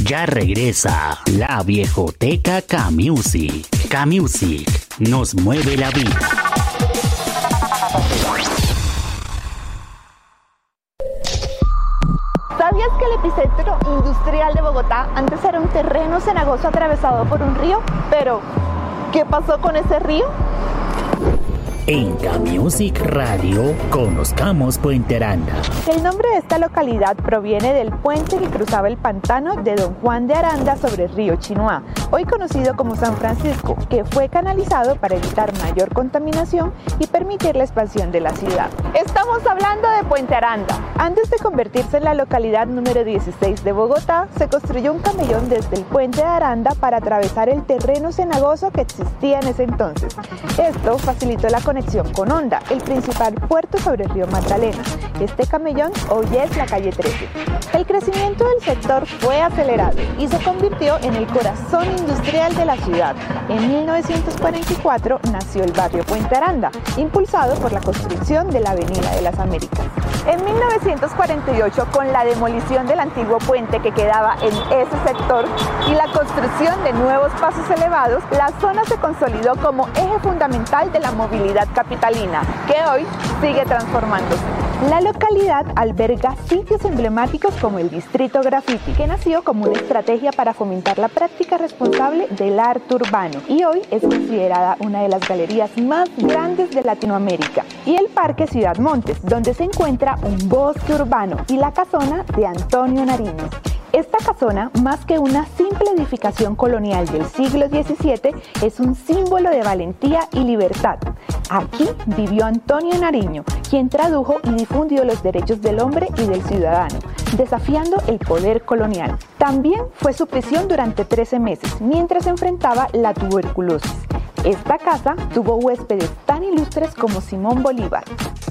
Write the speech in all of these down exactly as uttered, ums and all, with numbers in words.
Ya regresa la viejoteca K-Music. K-Music nos mueve la vida. ¿Sabías que el epicentro industrial de Bogotá antes era un terreno cenagoso atravesado por un río? Pero, ¿qué pasó con ese río? En K-Music Radio, conozcamos Puente Aranda. El nombre de esta localidad proviene del puente que cruzaba el pantano de Don Juan de Aranda sobre el río Chinoá, hoy conocido como San Francisco, que fue canalizado para evitar mayor contaminación y permitir la expansión de la ciudad. Estamos hablando de Puente Aranda. Antes de convertirse en la localidad número dieciséis de Bogotá, se construyó un camellón desde el puente de Aranda para atravesar el terreno cenagoso que existía en ese entonces. Esto facilitó la conexión con Honda, el principal puerto sobre el río Magdalena. Este camellón hoy es la calle trece. El crecimiento del sector fue acelerado y se convirtió en el corazón industrial de la ciudad. En mil novecientos cuarenta y cuatro nació el barrio Puente Aranda, impulsado por la construcción de la Avenida de las Américas. En mil novecientos cuarenta y ocho, con la demolición del antiguo puente que quedaba en ese sector y la construcción de nuevos pasos elevados, la zona se consolidó como eje fundamental de la movilidad capitalina, que hoy sigue transformándose. La localidad alberga sitios emblemáticos como el Distrito Graffiti, que nació como una estrategia para fomentar la práctica responsable del arte urbano y hoy es considerada una de las galerías más grandes de Latinoamérica, y el Parque Ciudad Montes, donde se encuentra un bosque urbano y la casona de Antonio Nariño. Esta casona, más que una simple edificación colonial del siglo diecisiete, es un símbolo de valentía y libertad. Aquí vivió Antonio Nariño, quien tradujo y difundió los derechos del hombre y del ciudadano, desafiando el poder colonial. También fue su prisión durante trece meses, mientras enfrentaba la tuberculosis. Esta casa tuvo huéspedes tan ilustres como Simón Bolívar.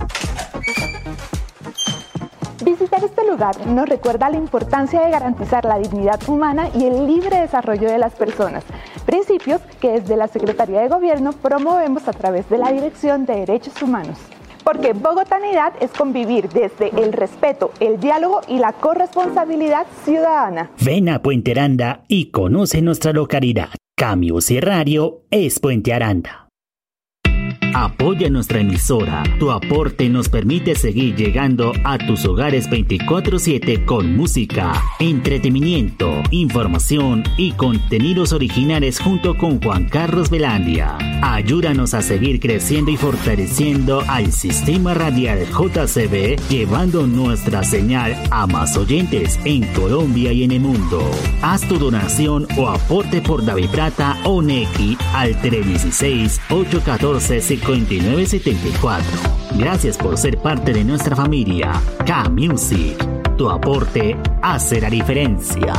Visitar este lugar nos recuerda la importancia de garantizar la dignidad humana y el libre desarrollo de las personas, principios que desde la Secretaría de Gobierno promovemos a través de la Dirección de Derechos Humanos. Porque bogotanidad es convivir desde el respeto, el diálogo y la corresponsabilidad ciudadana. Ven a Puente Aranda y conoce nuestra localidad. K-Music Radio es Puente Aranda. Apoya nuestra emisora. Tu aporte nos permite seguir llegando a tus hogares veinticuatro siete con música, entretenimiento, información y contenidos originales junto con Juan Carlos Velandia. Ayúdanos a seguir creciendo y fortaleciendo al sistema radial J C B, llevando nuestra señal a más oyentes en Colombia y en el mundo. Haz tu donación o aporte por Daviplata o Nequi al tres uno seis, ocho uno cuatro, cinco nueve siete cuatro. Gracias por ser parte de nuestra familia. K-Music, tu aporte hace la diferencia.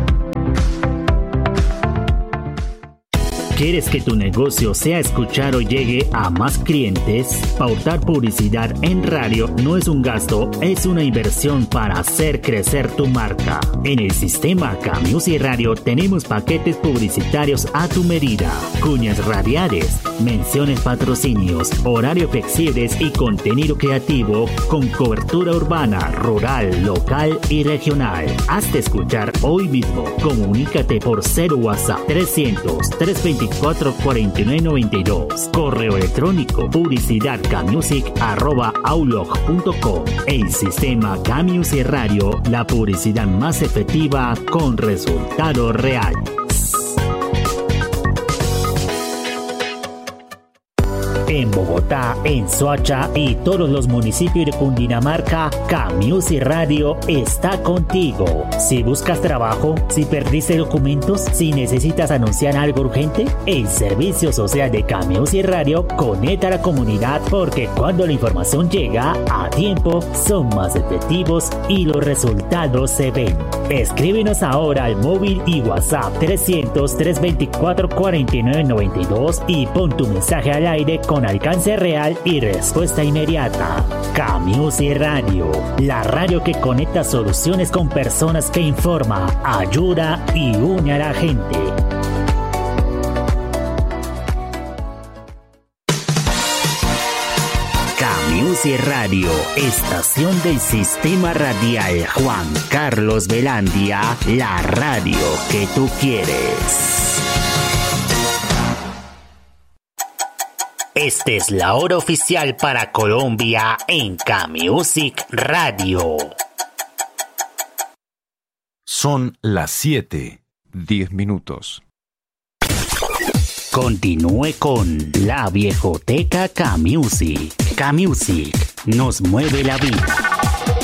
¿Quieres que tu negocio sea escuchado o llegue a más clientes? Pautar publicidad en radio no es un gasto, es una inversión para hacer crecer tu marca. En el sistema K-Music Radio tenemos paquetes publicitarios a tu medida, cuñas radiales, menciones, patrocinios, horarios flexibles y contenido creativo con cobertura urbana, rural, local y regional. Hazte escuchar hoy mismo. Comunícate por cero WhatsApp trescientos, trescientos veinticuatro, cuarenta y nueve noventa y dos. Correo electrónico publicidad kmusic arroba outlook punto com. El sistema K-Music Radio, la publicidad más efectiva con resultados reales. En Bogotá, en Soacha y todos los municipios de Cundinamarca, K-Music Radio está contigo. Si buscas trabajo, si perdiste documentos, si necesitas anunciar algo urgente, el servicio social de K-Music Radio conecta a la comunidad, porque cuando la información llega a tiempo, son más efectivos y los resultados se ven. Escríbenos ahora al móvil y WhatsApp trescientos, trescientos veinticuatro, cuarenta y nueve noventa y dos y pon tu mensaje al aire con alcance real y respuesta inmediata. K-Music Radio, la radio que conecta soluciones con personas, que informa, ayuda y une a la gente. Music Radio, estación del Sistema Radial Juan Carlos Velandia, la radio que tú quieres. Esta es la hora oficial para Colombia en K-Music Radio. Son las siete, diez minutos. Continúe con la Viejoteca K-Music. K-Music nos mueve la vida.